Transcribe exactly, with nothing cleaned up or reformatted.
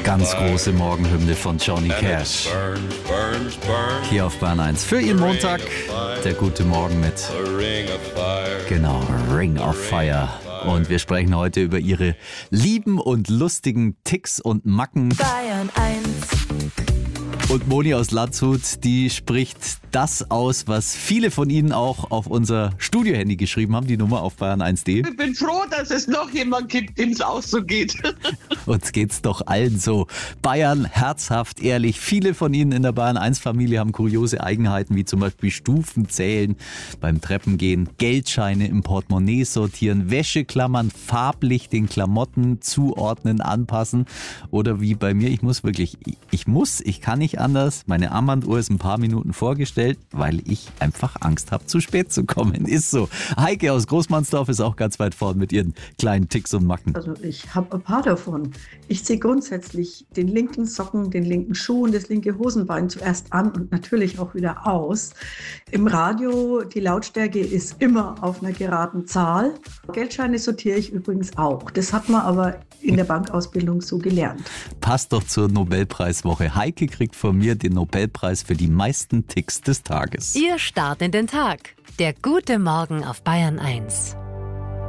Ganz große Morgenhymne von Johnny Cash. Hier auf Bayern eins. Für Ihren Montag, der gute Morgen mit, genau, Ring of Fire. Und wir sprechen heute über Ihre lieben und lustigen Ticks und Macken. Bayern eins. Und Moni aus Landshut, die spricht das aus, was viele von Ihnen auch auf unser Studiohandy geschrieben haben, die Nummer auf bayern eins punkt de. Ich bin froh, dass es noch jemand gibt, dem es auch so geht. Uns geht's doch allen so. Bayern, herzhaft, ehrlich. Viele von Ihnen in der Bayern eins Familie haben kuriose Eigenheiten, wie zum Beispiel Stufen zählen beim Treppengehen, Geldscheine im Portemonnaie sortieren, Wäscheklammern farblich den Klamotten zuordnen, anpassen. Oder wie bei mir, ich muss wirklich, ich muss, ich kann nicht anders. Meine Armbanduhr ist ein paar Minuten vorgestellt, weil ich einfach Angst habe, zu spät zu kommen. Ist so. Heike aus Großmannsdorf ist auch ganz weit vorn mit ihren kleinen Ticks und Macken. Also ich habe ein paar davon. Ich ziehe grundsätzlich den linken Socken, den linken Schuh und das linke Hosenbein zuerst an und natürlich auch wieder aus. Im Radio, die Lautstärke ist immer auf einer geraden Zahl. Geldscheine sortiere ich übrigens auch. Das hat man aber in der Bankausbildung so gelernt. Passt doch zur Nobelpreiswoche. Heike kriegt von mir den Nobelpreis für die meisten Ticks des Tages. Ihr Start in den Tag. Der gute Morgen auf Bayern eins.